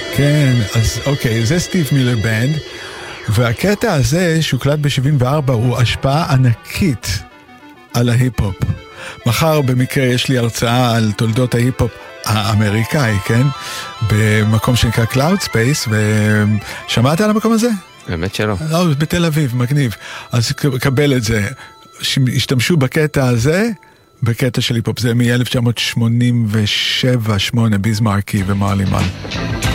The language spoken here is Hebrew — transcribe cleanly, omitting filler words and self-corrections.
כן, אז אוקיי, זה סטיב מילר בנד, והקטע הזה שהוקלט ב-74 הוא השפעה ענקית על ההיפ-הופ. מחר במקרה יש לי הרצאה על תולדות ההיפ-הופ האמריקאי, כן? במקום שנקרא Cloud Space, ושמעת על המקום הזה? באמת שלא. לא, בתל אביב, מגניב. אז קבל את זה. השתמשו בקטע הזה, בקטע של היפ-הופ, זה מ-1987-8, ביזמרקי ומרלי מן.